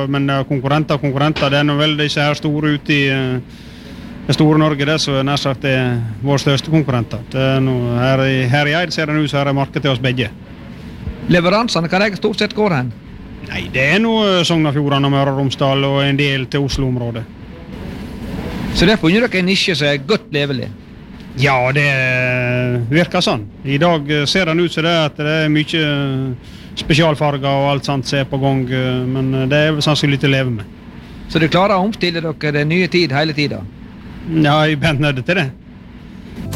men konkurrenter, det nå vel disse her store ute i det store Norge, det så nær sagt er vår største konkurrenter. Her i Eid ser det nå så er det marked til oss begge. Leveransene, kan jeg stort sett gå hen? Nei, det noe Sogn og Fjordane og Møre og Romsdal og en del til Oslo-området. Så det har funnet dere en nisje som er godt levelig? Ja, det virker sånn. I dag ser det ut som det at det er mye spesialfarger og alt sånt som er på gang, men det er sannsynlig til å leve med. Så du klarer å omstille dere den nye tid hele tiden? Ja, jeg er bent nødt til det.